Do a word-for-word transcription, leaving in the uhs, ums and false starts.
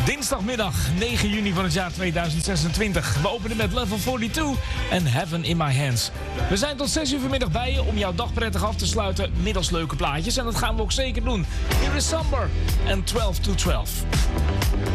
Dinsdagmiddag negen juni van het jaar tweeduizend zesentwintig. We openen met Level tweeënveertig en Heaven in My Hands. We zijn tot zes uur vanmiddag bij je om jouw dag prettig af te sluiten middels leuke plaatjes. En dat gaan we ook zeker doen. Hier is Summer en twaalf to twaalf.